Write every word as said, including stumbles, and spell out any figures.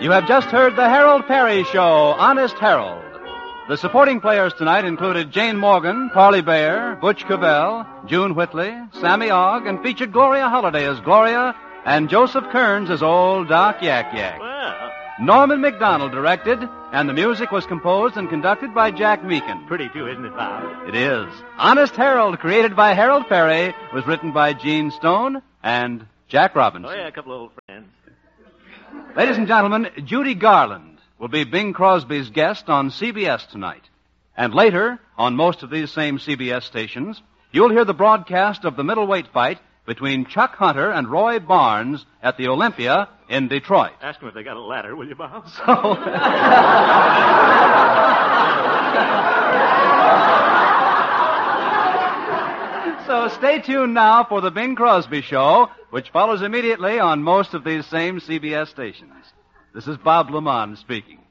You have just heard the Harold Perry Show, Honest Harold. The supporting players tonight included Jane Morgan, Parley Bear, Butch Cavell, June Whitley, Sammy Ogg, and featured Gloria Holliday as Gloria and Joseph Kearns as Old Doc Yak Yak. Well, Norman McDonald directed, and the music was composed and conducted by Jack Meakin. pretty too, isn't it, Bob? It is. Honest Harold, created by Harold Perry, was written by Gene Stone and Jack Robinson. Oh, yeah, a couple of old friends. Ladies and gentlemen, Judy Garland will be Bing Crosby's guest on C B S tonight. And later, on most of these same C B S stations, you'll hear the broadcast of the middleweight fight between Chuck Hunter and Roy Barnes at the Olympia in Detroit. Ask them if they got a ladder, will you, Bob? So... So stay tuned now for the Bing Crosby Show, which follows immediately on most of these same C B S stations. This is Bob Lamont speaking.